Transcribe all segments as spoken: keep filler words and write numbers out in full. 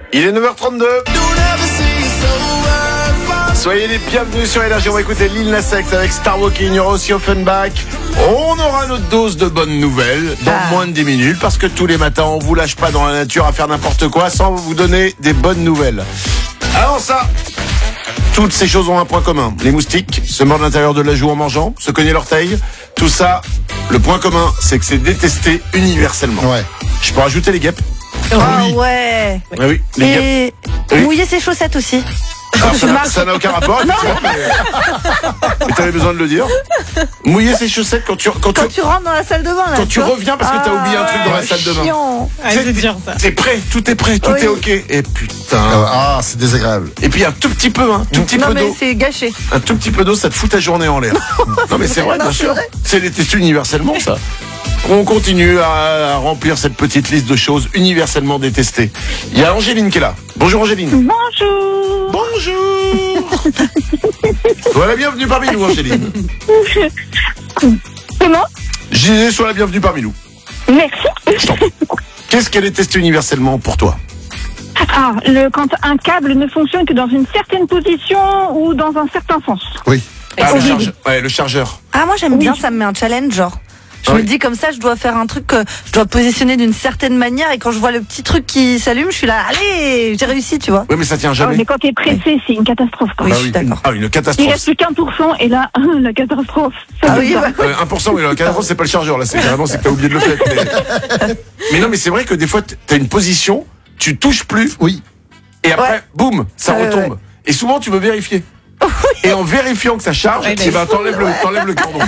Il est neuf heures trente-deux. Soyez les bienvenus sur Énergie. On va écouter Lil Nas X avec Star Walking. Il y aura aussi Offenbach. On aura notre dose de bonnes nouvelles dans ah. moins de dix minutes parce que tous les matins, on vous lâche pas dans la nature à faire n'importe quoi sans vous donner des bonnes nouvelles. Avant ça, toutes ces choses ont un point commun. Les moustiques se mordent à l'intérieur de la joue en mangeant, se cognent l'orteil. Tout ça, le point commun, c'est que c'est détesté universellement. Ouais. Je peux rajouter les guêpes. Ah oui. ouais. Ah oui, les Et guêpes. Oui. Mouiller ses chaussettes aussi. Ah, ça, n'a, ça n'a aucun rapport, effectivement, mais, mais t'avais besoin de le dire. Mouiller ses chaussettes quand tu quand, quand tu, tu rentres dans la salle de bain. Là, quand tu, tu reviens parce que t'as ah, oublié un truc ouais, dans la salle de bain. Ah, c'est, dur, ça. c'est prêt, tout est prêt, tout oui. est ok. Et putain. Ah, c'est désagréable. Et puis un tout petit peu, hein, tout petit non, peu mais d'eau. c'est gâché. Un tout petit peu d'eau, ça te fout ta journée en l'air. Non mais c'est vrai, non, bien c'est sûr. Vrai. C'est détesté universellement ça. On continue à, à remplir cette petite liste de choses universellement détestées. Il y a Angéline qui est là. Bonjour Angéline. Bonjour. Bonjour. Sois la bienvenue parmi nous Angéline. Comment ? J'ai dit sois la bienvenue parmi nous. Merci. Qu'est-ce qu'elle déteste universellement pour toi ? Ah, le, quand un câble ne fonctionne que dans une certaine position ou dans un certain sens. Oui. Ah, le, charge... ouais, le chargeur. Ah, moi j'aime oui. bien, ça me met un challenge genre. Je ah me oui. dis comme ça, je dois faire un truc que je dois positionner d'une certaine manière et quand je vois le petit truc qui s'allume, je suis là, allez, j'ai réussi, tu vois. Oui, mais ça tient jamais. Ah, mais quand t'es pressé, oui. c'est une catastrophe. Quoi. Oui, ah, je suis oui. d'accord. Ah, une catastrophe. Il reste plus qu'un pour cent et là, la catastrophe. Ah oui, bah, euh, un pour cent, mais la catastrophe, c'est pas le chargeur, là, c'est carrément, c'est que t'as oublié de le faire. Mais... mais non, mais c'est vrai que des fois, t'as une position, tu touches plus. Oui. Et après, ouais. boum, ça ouais, retombe. Ouais. Et souvent, tu veux vérifier. Oui. Et en vérifiant que ça charge, ouais, eh ben, t'enlèves, le, t'enlèves le cordon.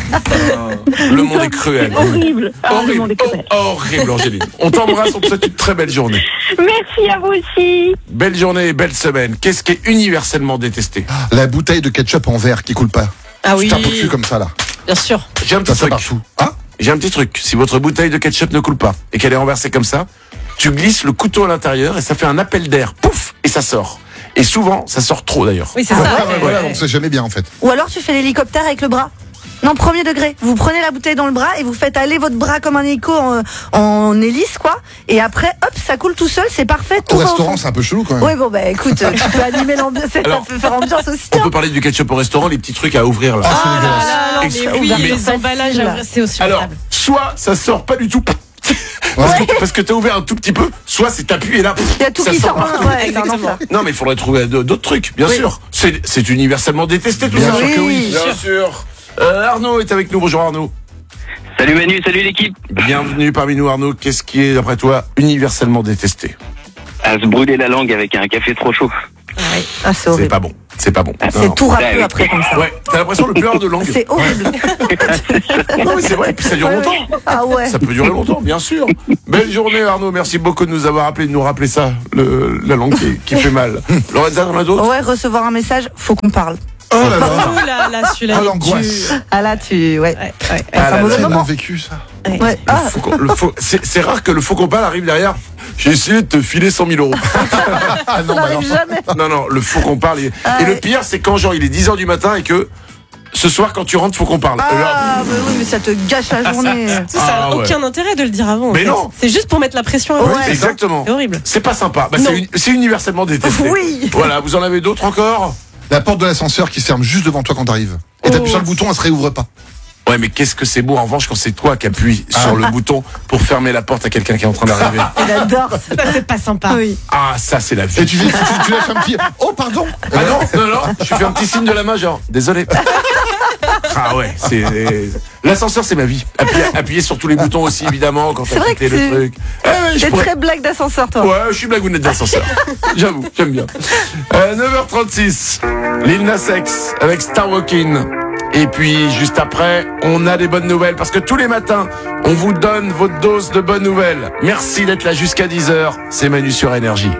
Le monde est cruel. Horrible. Ah, horrible. Le monde est cruel. Oh, horrible, Angéline. On t'embrasse, on te souhaite une très belle journée. Merci à vous aussi. Belle journée et belle semaine. Qu'est-ce qui est universellement détesté ? La bouteille de ketchup en verre qui coule pas. Ah oui. Tu tapes au-dessus comme ça là. Bien sûr. J'ai un petit ça, truc. Partout. Hein ? J'ai un petit truc. Si votre bouteille de ketchup ne coule pas et qu'elle est renversée comme ça, tu glisses le couteau à l'intérieur et ça fait un appel d'air. Pouf ! Et ça sort. Et souvent, ça sort trop d'ailleurs. Oui, c'est ah, ça. Ouais, ouais, voilà, on sait jamais bien en fait. Ou alors tu fais l'hélicoptère avec le bras. Non, premier degré. Vous prenez la bouteille dans le bras et vous faites aller votre bras comme un hélico en, en hélice, quoi. Et après, hop, ça coule tout seul, c'est parfait. Au restaurant, c'est un peu chelou quand même. Oui, bon, bah écoute, tu peux animer l'ambiance, ça peut faire ambiance aussi. On hein. peut parler du ketchup au restaurant, les petits trucs à ouvrir là. Ah, c'est ah là, là, Ex- mais oui, mais les emballages, c'est aussi. Alors, soit ça sort pas du tout. Parce, ouais. que, parce que t'as ouvert un tout petit peu, soit c'est t'appuies et là, il y a tout ça qui sort sort partout. Ouais, exactement. Non, mais il faudrait trouver d'autres trucs, bien oui. sûr. C'est, c'est universellement détesté tout bien ça. Sûr oui, que oui. Bien sûr. Euh, Arnaud est avec nous. Bonjour Arnaud. Salut Manu, salut l'équipe. Bienvenue parmi nous Arnaud. Qu'est-ce qui est d'après toi universellement détesté ? À se brûler la langue avec un café trop chaud. Ouais. Ah, c'est horrible. C'est pas bon. C'est pas bon. Ah, c'est non, tout râpeux ouais, après comme ça. Ouais, t'as l'impression de pleurer de langue. C'est horrible. Non mais c'est vrai, puis ça dure longtemps. Ah ouais. Ça peut durer longtemps, bien sûr. Belle journée Arnaud, merci beaucoup de nous avoir appelé, de nous rappeler ça, le, la langue qui, qui fait mal. Lorenza, t'en as d'autres ? Ouais, recevoir un message, faut qu'on parle. Oh là là. Oh là là, celui-là. Ah, l'angoisse. Ah là, tu. Ouais. ouais, ouais. Ah, c'est un mauvais tellement moment. vécu ça. Ouais. Ouais. Ah. Faut qu'on, le faux, c'est, c'est rare que le faux qu'on parle arrive derrière. J'ai essayé de te filer cent mille euros. Ah non, ça bah n'arrive non. jamais. Non, non, le faux qu'on parle. Il... Ah, et ouais. le pire, c'est quand genre il est dix heures du matin et que ce soir, quand tu rentres, faut qu'on parle. Ah, là... mais oui, mais ça te gâche la journée. Ça n'a Ah, ouais. aucun intérêt de le dire avant. En mais fait. non. C'est juste pour mettre la pression à Ouais, ouais, exactement. C'est horrible. C'est pas sympa. Bah, c'est, c'est universellement détesté. Oui. Voilà, vous en avez d'autres encore ? La porte de l'ascenseur qui se ferme juste devant toi quand t'arrives. Et t'appuies Oh. sur le bouton, elle se réouvre pas. Ouais, mais qu'est-ce que c'est beau en revanche quand c'est toi qui appuies Ah. sur le bouton pour fermer la porte à quelqu'un qui est en train d'arriver. J'adore. Ça, c'est pas sympa. Oui. Ah, ça c'est la vie. Et tu, tu, tu, tu lâches un petit. Oh, pardon. Ah non, non, non, je fais un petit signe de la main, genre, désolé. Ah ouais, c'est. L'ascenseur, c'est ma vie. Appuyer, appuyer sur tous les boutons aussi, évidemment, quand C'est t'as vrai quitté que le c'est- truc. Eh ouais, je T'es pourrais- très blague d'ascenseur, toi. Ouais, je suis blagounette d'ascenseur. J'avoue, j'aime bien. Euh, neuf heures trente-six, Lil Nas X avec Star Walking. Et puis, juste après, on a des bonnes nouvelles parce que tous les matins, on vous donne votre dose de bonnes nouvelles. Merci d'être là jusqu'à dix heures. C'est Manu sur Énergie.